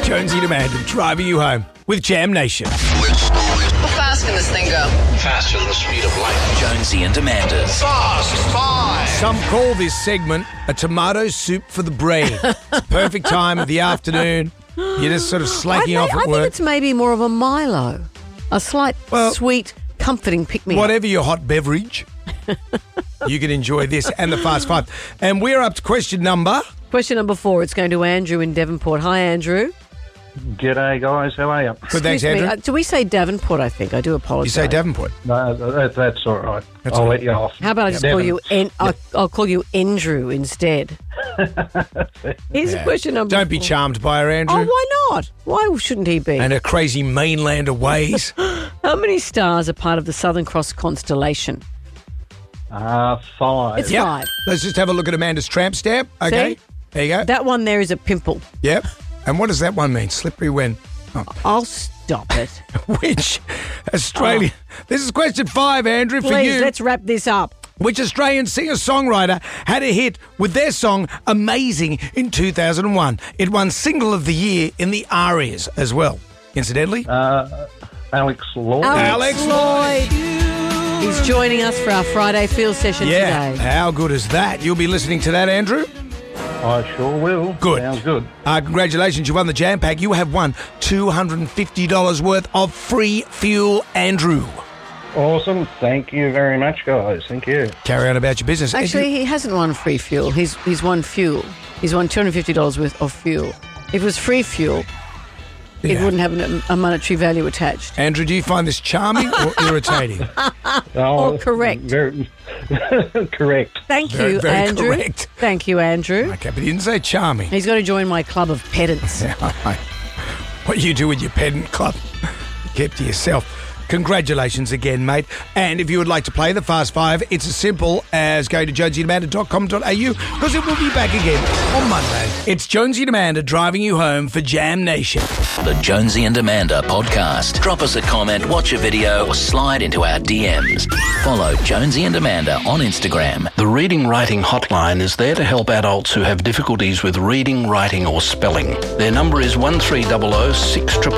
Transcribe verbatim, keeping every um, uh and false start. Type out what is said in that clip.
Jonesy and Amanda driving you home with Jam Nation. How fast can this thing go? Faster than the speed of light. Jonesy and Amanda's Fast Five. Some call this segment a tomato soup for the brain. It's perfect time of the afternoon. You're just sort of I, slacking off think, I at think work. it's maybe more of a Milo. A slight, Well, sweet, comforting pick-me-up. Whatever your hot beverage, you can enjoy this and the Fast Five. And we're up to question number... Question number four. It's going to Andrew in Devonport. Hi, Andrew. G'day, guys. How are you? Good, thanks, Excuse me, Andrew. uh, do we say Davenport, I think? I do You apologise. say Davenport. No, that, that's all right. That's I'll all right. let you off. How about I just Devon. call you... En- I'll, I'll call you Andrew instead. Here's Yeah. question number Don't be four. charmed by her, Andrew. Oh, why not? Why shouldn't he be? And her crazy mainlander ways. How many stars are part of the Southern Cross constellation? Uh, five. It's Yep. five. Let's just have a look at Amanda's tramp stamp. Okay. See? There you go. That one there is a pimple. Yep. And what does that one mean? Slippery when? I'll stop it. Which Australian... This is question five, Andrew, for Please, you. let's wrap this up. Which Australian singer-songwriter had a hit with their song Amazing in two thousand one? It won Single of the Year in the ARIAs as well, incidentally. Uh, Alex Lloyd. Alex, Alex Lloyd. He's joining us for our Friday field session yeah. today. How good is that? You'll be listening to that, Andrew? I sure will. Good. Sounds good. Uh, congratulations, you won the Jam Pack. You have won two hundred fifty dollars worth of free fuel, Andrew. Awesome. Thank you very much, guys. Thank you. Carry on about your business. Actually, he hasn't won free fuel. He's he's won fuel. He's won two hundred fifty dollars worth of fuel. If it was free fuel, it Yeah. wouldn't have an, a monetary value attached. Andrew, do you find this charming or irritating? Oh, correct. Very, correct. Thank Very, you, very Andrew. correct. Thank you, Andrew. Okay, but he didn't say charming. He's got to join my club of pedants. What you do with your pedant club, keep to yourself. Congratulations again, mate. And if you would like to play the Fast Five, it's as simple as going to jonesy and amanda dot com dot a u because it will be back again on Monday. It's Jonesy and Amanda driving you home for Jam Nation. The Jonesy and Amanda podcast. Drop us a comment, watch a video, or slide into our D Ms. Follow Jonesy and Amanda on Instagram. The Reading Writing Hotline is there to help adults who have difficulties with reading, writing, or spelling. Their number is one three zero zero six